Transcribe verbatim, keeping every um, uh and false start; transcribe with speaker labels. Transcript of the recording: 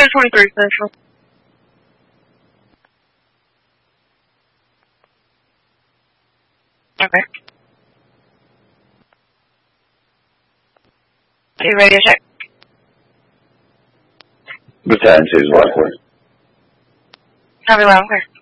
Speaker 1: ten twenty-three Central. Okay. Are you ready to check?
Speaker 2: Battalion two is likely.
Speaker 1: Copy loud and clear.